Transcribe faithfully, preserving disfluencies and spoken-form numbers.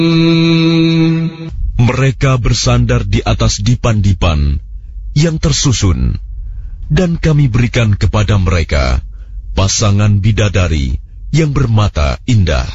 Mereka bersandar di atas dipan-dipan yang tersusun, dan kami berikan kepada mereka pasangan bidadari yang bermata indah.